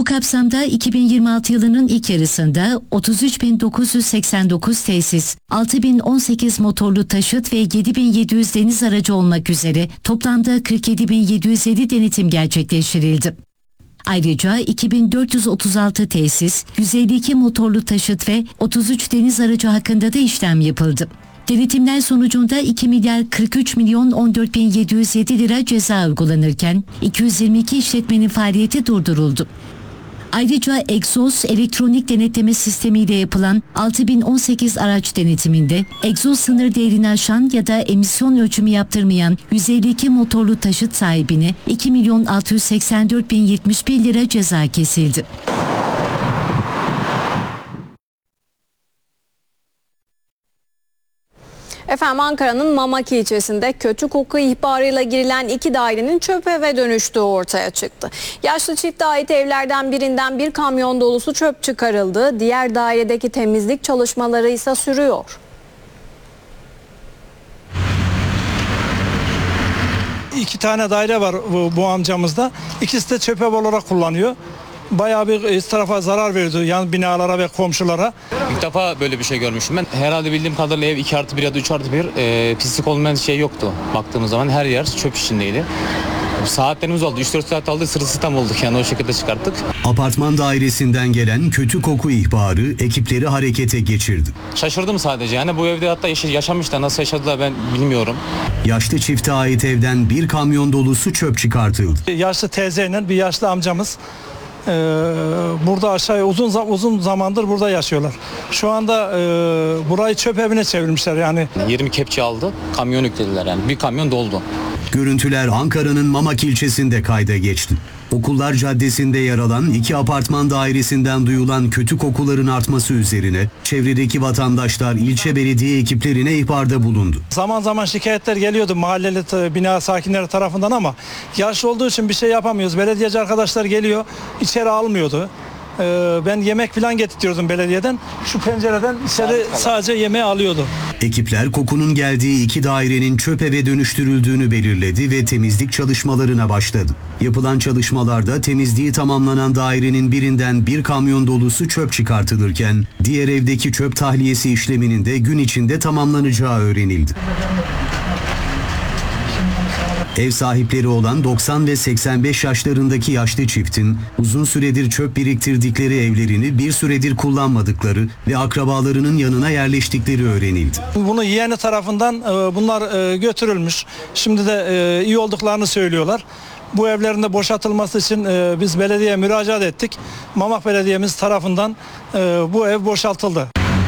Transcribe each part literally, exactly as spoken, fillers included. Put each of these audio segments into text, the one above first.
Bu kapsamda iki bin yirmi altı yılının ilk yarısında otuz üç bin dokuz yüz seksen dokuz tesis, altı bin on sekiz motorlu taşıt ve yedi bin yedi yüz deniz aracı olmak üzere toplamda kırk yedi bin yedi yüz yedi denetim gerçekleştirildi. Ayrıca iki bin dört yüz otuz altı tesis, yüz elli iki motorlu taşıt ve otuz üç deniz aracı hakkında da işlem yapıldı. Denetimler sonucunda iki milyar kırk üç milyon on dört bin yedi yüz yedi lira ceza uygulanırken iki yüz yirmi iki işletmenin faaliyeti durduruldu. Ayrıca egzoz elektronik denetleme sistemiyle yapılan altı bin on sekiz araç denetiminde egzoz sınır değerini aşan ya da emisyon ölçümü yaptırmayan yüz elli iki motorlu taşıt sahibine iki milyon altı yüz seksen dört bin yetmiş bir lira ceza kesildi. Efendim, Ankara'nın Mamak ilçesinde kötü koku ihbarıyla girilen iki dairenin çöp eve dönüştüğü ortaya çıktı. Yaşlı çifte ait evlerden birinden bir kamyon dolusu çöp çıkarıldı. Diğer dairedeki temizlik çalışmaları ise sürüyor. İki tane daire var bu, bu amcamızda. İkisi de çöp ev olarak kullanıyor. Bayağı bir tarafa zarar verdi yan binalara ve komşulara. İlk defa böyle bir şey görmüşüm ben. Herhalde bildiğim kadarıyla ev iki artı bir ya da üç artı bir e, pislik olmayan şey yoktu. Baktığımız zaman her yer çöp içindeydi. Saatlerimiz oldu. üç dört saat aldı, sırılsıklam olduk yani, o şekilde çıkarttık. Apartman dairesinden gelen kötü koku ihbarı ekipleri harekete geçirdi. Şaşırdım sadece, yani bu evde hatta yaşamışlar, nasıl yaşadılar ben bilmiyorum. Yaşlı çifte ait evden bir kamyon dolusu çöp çıkartıldı. Yaşlı teyzeyle bir yaşlı amcamız Ee, burada aşağıya uzun uzun zamandır burada yaşıyorlar. Şu anda e, burayı çöp evine çevirmişler yani. yirmi kepçe aldı, kamyon yüklediler, yani bir kamyon doldu. Görüntüler Ankara'nın Mamak ilçesinde kayda geçti. Okullar Caddesi'nde yer alan iki apartman dairesinden duyulan kötü kokuların artması üzerine çevredeki vatandaşlar ilçe belediye ekiplerine ihbarda bulundu. Zaman zaman şikayetler geliyordu mahalleli bina sakinleri tarafından ama yaşlı olduğu için bir şey yapamıyoruz. Belediyeci arkadaşlar geliyor, içeri almıyordu. Ee, ben yemek falan getirtiyordum belediyeden. Şu pencereden içeri sadece yemeği alıyordu. Ekipler kokunun geldiği iki dairenin çöp eve dönüştürüldüğünü belirledi ve temizlik çalışmalarına başladı. Yapılan çalışmalarda temizliği tamamlanan dairenin birinden bir kamyon dolusu çöp çıkartılırken diğer evdeki çöp tahliyesi işleminin de gün içinde tamamlanacağı öğrenildi. Ev sahipleri olan doksan ve seksen beş yaşlarındaki yaşlı çiftin uzun süredir çöp biriktirdikleri evlerini bir süredir kullanmadıkları ve akrabalarının yanına yerleştikleri öğrenildi. Bunu yeğeni tarafından bunlar götürülmüş. Şimdi de iyi olduklarını söylüyorlar. Bu evlerin de boşaltılması için biz belediyeye müracaat ettik. Mamak Belediyemiz tarafından bu ev boşaltıldı.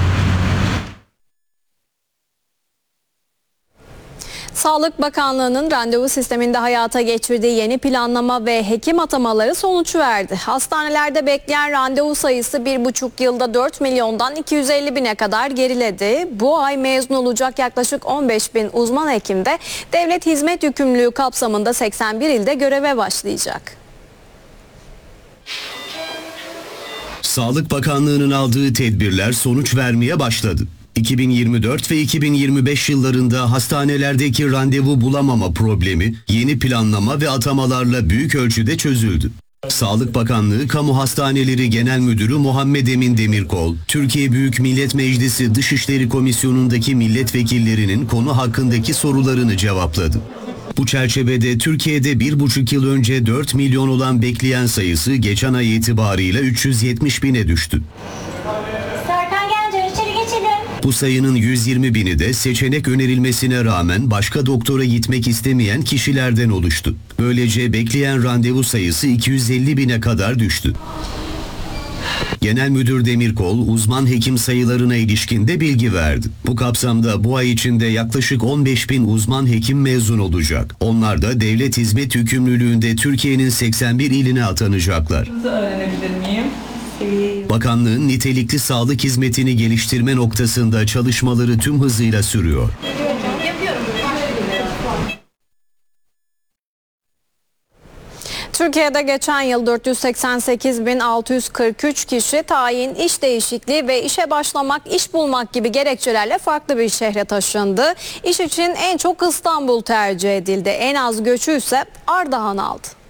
Sağlık Bakanlığı'nın randevu sisteminde hayata geçirdiği yeni planlama ve hekim atamaları sonuç verdi. Hastanelerde bekleyen randevu sayısı bir buçuk yılda dört milyondan iki yüz elli bine kadar geriledi. Bu ay mezun olacak yaklaşık on beş bin uzman hekim de devlet hizmet yükümlülüğü kapsamında seksen bir ilde göreve başlayacak. Sağlık Bakanlığı'nın aldığı tedbirler sonuç vermeye başladı. iki bin yirmi dört ve iki bin yirmi beş yıllarında hastanelerdeki randevu bulamama problemi yeni planlama ve atamalarla büyük ölçüde çözüldü. Sağlık Bakanlığı Kamu Hastaneleri Genel Müdürü Muhammed Emin Demirkol, Türkiye Büyük Millet Meclisi Dışişleri Komisyonu'ndaki milletvekillerinin konu hakkındaki sorularını cevapladı. Bu çerçevede Türkiye'de bir buçuk yıl önce dört milyon olan bekleyen sayısı geçen ay itibarıyla üç yüz yetmiş bine düştü. Bu sayının yüz yirmi bini de seçenek önerilmesine rağmen başka doktora gitmek istemeyen kişilerden oluştu. Böylece bekleyen randevu sayısı iki yüz elli bine kadar düştü. Genel Müdür Demirkol, uzman hekim sayılarına ilişkin de bilgi verdi. Bu kapsamda bu ay içinde yaklaşık on beş bin uzman hekim mezun olacak. Onlar da devlet hizmet yükümlülüğünde Türkiye'nin seksen bir iline atanacaklar. Öğrenebilir miyim? Bakanlığın nitelikli sağlık hizmetini geliştirme noktasında çalışmaları tüm hızıyla sürüyor. Türkiye'de geçen yıl dört yüz seksen sekiz bin altı yüz kırk üç kişi tayin, iş değişikliği ve işe başlamak, iş bulmak gibi gerekçelerle farklı bir şehre taşındı. İş için en çok İstanbul tercih edildi. En az göçü ise Ardahan aldı.